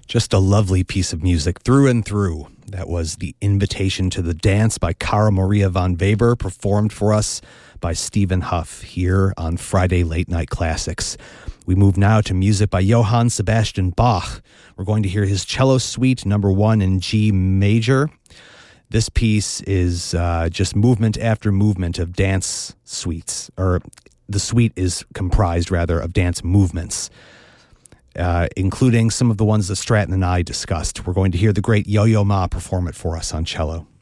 Just a lovely piece of music through and through. That was The Invitation to the Dance by Cara Maria von Weber, performed for us by Stephen Huff here on Friday Late Night Classics. We move now to music by Johann Sebastian Bach. We're going to hear his Cello Suite number 1 in G major. This piece is just movement after movement of dance suites, or the suite is comprised, rather, of dance movements, including some of the ones that Stratton and I discussed. We're going to hear the great Yo-Yo Ma perform it for us on cello.